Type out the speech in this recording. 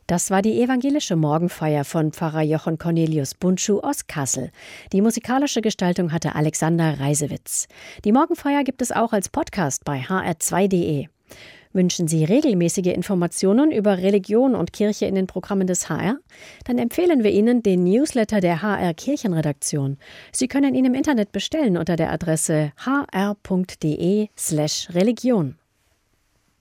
Das war die evangelische Morgenfeier von Pfarrer Jochen Cornelius Bundschuh aus Kassel. Die musikalische Gestaltung hatte Alexander Reisewitz. Die Morgenfeier gibt es auch als Podcast bei hr2.de. Wünschen Sie regelmäßige Informationen über Religion und Kirche in den Programmen des HR? Dann empfehlen wir Ihnen den Newsletter der HR Kirchenredaktion. Sie können ihn im Internet bestellen unter der Adresse hr.de/religion.